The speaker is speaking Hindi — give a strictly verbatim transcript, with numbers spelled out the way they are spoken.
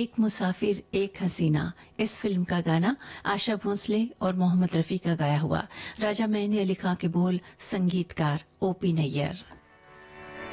एक मुसाफिर एक हसीना, इस फिल्म का गाना आशा भोसले और मोहम्मद रफी का गाया हुआ। राजा मैंने अली खां के बोल, संगीतकार ओपी नैयर।